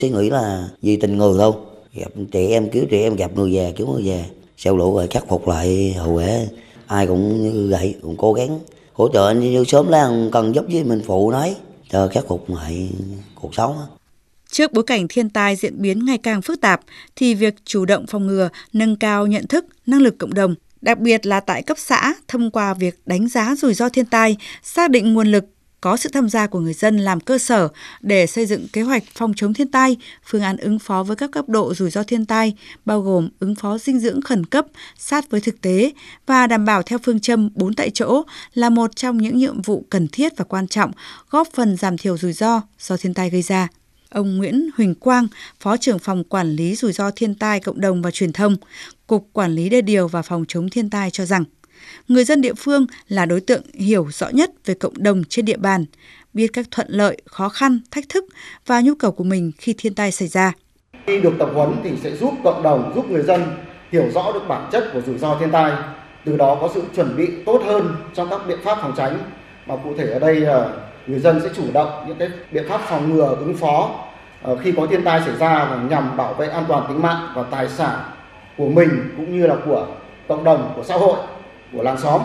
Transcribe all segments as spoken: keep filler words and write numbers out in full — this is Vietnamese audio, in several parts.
Suy nghĩ là vì tình người thôi, gặp chị em cứu chị em, gặp người già cứu người già, sau lũ rồi khắc phục lại hậu quả. Ai cũng như vậy, cũng cố gắng hỗ trợ anh như sớm là cần giúp với mình phụ nói cho khắc phục lại cuộc sống. Trước bối cảnh thiên tai diễn biến ngày càng phức tạp, thì việc chủ động phòng ngừa, nâng cao nhận thức, năng lực cộng đồng, đặc biệt là tại cấp xã, thông qua việc đánh giá rủi ro thiên tai, xác định nguồn lực, có sự tham gia của người dân làm cơ sở để xây dựng kế hoạch phòng chống thiên tai, phương án ứng phó với các cấp độ rủi ro thiên tai, bao gồm ứng phó dinh dưỡng khẩn cấp, sát với thực tế và đảm bảo theo phương châm bốn tại chỗ là một trong những nhiệm vụ cần thiết và quan trọng, góp phần giảm thiểu rủi ro do thiên tai gây ra. Ông Nguyễn Huỳnh Quang, Phó trưởng phòng Quản lý rủi ro thiên tai cộng đồng và truyền thông, Cục Quản lý đê điều và phòng chống thiên tai cho rằng, người dân địa phương là đối tượng hiểu rõ nhất về cộng đồng trên địa bàn, biết các thuận lợi, khó khăn, thách thức và nhu cầu của mình khi thiên tai xảy ra. Khi được tập huấn thì sẽ giúp cộng đồng, giúp người dân hiểu rõ được bản chất của rủi ro thiên tai, từ đó có sự chuẩn bị tốt hơn trong các biện pháp phòng tránh. Mà cụ thể ở đây là người dân sẽ chủ động những cái biện pháp phòng ngừa, ứng phó khi có thiên tai xảy ra nhằm bảo vệ an toàn tính mạng và tài sản của mình cũng như là của cộng đồng, của xã hội, của làng xóm.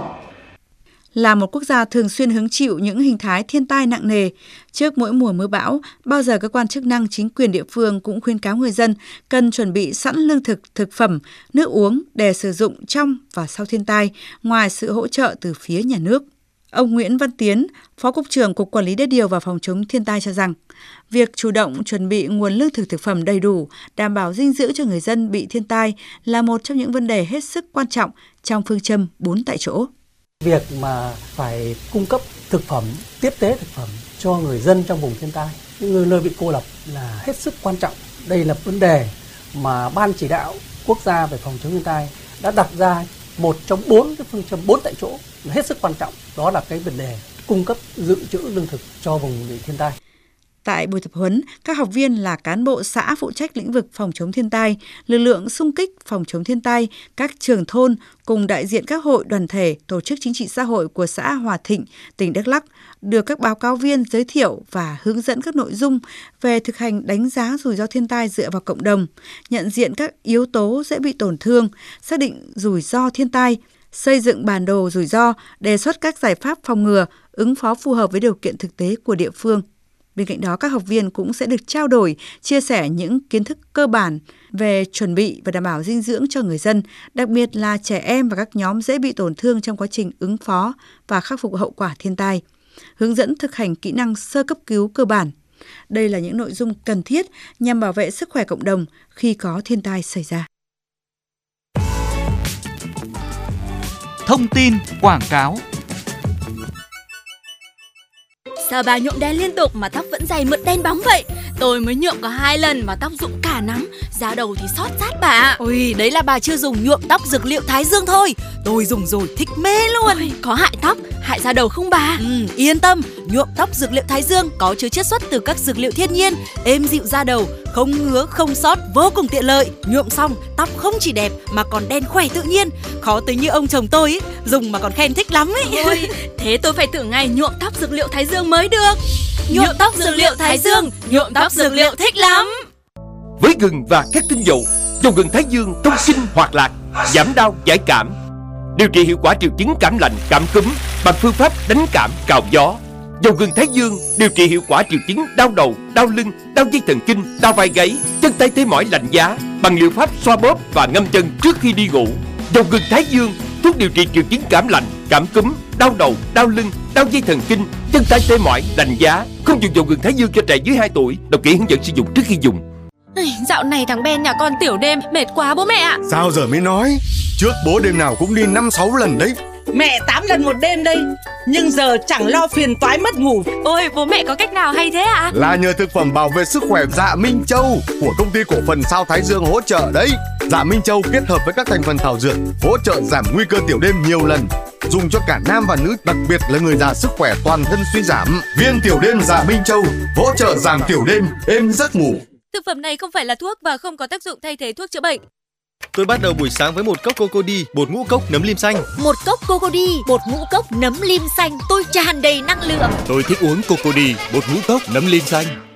Là một quốc gia thường xuyên hứng chịu những hình thái thiên tai nặng nề, trước mỗi mùa mưa bão, bao giờ cơ quan chức năng, chính quyền địa phương cũng khuyến cáo người dân cần chuẩn bị sẵn lương thực, thực phẩm, nước uống để sử dụng trong và sau thiên tai, ngoài sự hỗ trợ từ phía nhà nước. Ông Nguyễn Văn Tiến, Phó Cục trưởng Cục Quản lý đê điều và phòng chống thiên tai cho rằng, việc chủ động chuẩn bị nguồn lương thực thực phẩm đầy đủ, đảm bảo dinh dưỡng cho người dân bị thiên tai là một trong những vấn đề hết sức quan trọng trong phương châm bốn tại chỗ. Việc mà phải cung cấp thực phẩm, tiếp tế thực phẩm cho người dân trong vùng thiên tai, những người nơi bị cô lập là hết sức quan trọng. Đây là vấn đề mà Ban Chỉ đạo Quốc gia về phòng chống thiên tai đã đặt ra một trong bốn cái phương châm bốn tại chỗ là hết sức quan trọng. Đó là cái vấn đề cung cấp dự trữ lương thực cho vùng bị thiên tai. Tại buổi tập huấn, các học viên là cán bộ xã phụ trách lĩnh vực phòng chống thiên tai, lực lượng xung kích phòng chống thiên tai, các trường thôn cùng đại diện các hội đoàn thể, tổ chức chính trị xã hội của xã Hòa Thịnh, tỉnh Đắk Lắk được các báo cáo viên giới thiệu và hướng dẫn các nội dung về thực hành đánh giá rủi ro thiên tai dựa vào cộng đồng, nhận diện các yếu tố dễ bị tổn thương, xác định rủi ro thiên tai, xây dựng bản đồ rủi ro, đề xuất các giải pháp phòng ngừa, ứng phó phù hợp với điều kiện thực tế của địa phương. Bên cạnh đó, các học viên cũng sẽ được trao đổi, chia sẻ những kiến thức cơ bản về chuẩn bị và đảm bảo dinh dưỡng cho người dân, đặc biệt là trẻ em và các nhóm dễ bị tổn thương trong quá trình ứng phó và khắc phục hậu quả thiên tai. Hướng dẫn thực hành kỹ năng sơ cấp cứu cơ bản. Đây là những nội dung cần thiết nhằm bảo vệ sức khỏe cộng đồng khi có thiên tai xảy ra. Thông tin quảng cáo. Sao bà nhuộm đen liên tục mà tóc vẫn dày mượt đen bóng vậy? Tôi mới nhuộm có hai lần mà tóc rụng cả nắm, da đầu thì xót rát bà. Ôi, đấy là bà chưa dùng nhuộm tóc dược liệu Thái Dương thôi. Tôi dùng rồi, thích mê luôn. Ôi, có hại tóc, hại da đầu không bà? Ừ, yên tâm, nhuộm tóc dược liệu Thái Dương có chứa chiết xuất từ các dược liệu thiên nhiên, êm dịu da đầu, không ngứa, không xót, vô cùng tiện lợi. Nhuộm xong, tóc không chỉ đẹp mà còn đen khỏe tự nhiên. Khó tới như ông chồng tôi ấy, dùng mà còn khen thích lắm ấy. Ôi, thế tôi phải thử ngay nhuộm tóc dược liệu Thái Dương mới được. Nhuộm tóc dược liệu Thái Dương, nhuộm tóc dược liệu thích lắm. Với gừng và các tinh dầu, dầu gừng Thái Dương thông kinh hoạt lạc, giảm đau giải cảm, điều trị hiệu quả triệu chứng cảm lạnh, cảm cúm bằng phương pháp đánh cảm cào gió. Dầu gừng Thái Dương điều trị hiệu quả triệu chứng đau đầu, đau lưng, đau dây thần kinh, đau vai gáy, chân tay tê mỏi lạnh giá bằng liệu pháp xoa bóp và ngâm chân trước khi đi ngủ. Dầu gừng Thái Dương thuốc điều trị triệu chứng cảm lạnh, cảm cúm, đau đầu, đau lưng, đau dây thần kinh, chân tay tê mỏi, lạnh giá. Không dùng dầu gừng Thái Dương cho trẻ dưới hai tuổi. Đọc kỹ hướng dẫn sử dụng trước khi dùng. Dạo này thằng Ben nhà con tiểu đêm mệt quá bố mẹ ạ. Sao giờ mới nói? Trước bố đêm nào cũng đi năm sáu lần đấy. Mẹ tám lần một đêm đây, nhưng giờ chẳng lo phiền toái mất ngủ. Ôi, bố mẹ có cách nào hay thế ạ? Là nhờ thực phẩm bảo vệ sức khỏe Dạ Minh Châu của công ty cổ phần Sao Thái Dương hỗ trợ đấy. Dạ Minh Châu kết hợp với các thành phần thảo dược hỗ trợ giảm nguy cơ tiểu đêm nhiều lần, dùng cho cả nam và nữ, đặc biệt là người già sức khỏe toàn thân suy giảm. Viên tiểu đêm Dạ Minh Châu hỗ trợ giảm tiểu đêm, êm giấc ngủ. Thực phẩm này không phải là thuốc và không có tác dụng thay thế thuốc chữa bệnh. Tôi bắt đầu buổi sáng với một cốc Cocody, bột ngũ cốc nấm lim xanh. Một cốc Cocody, bột ngũ cốc nấm lim xanh, tôi tràn đầy năng lượng. Tôi thích uống Cocody, bột ngũ cốc nấm lim xanh.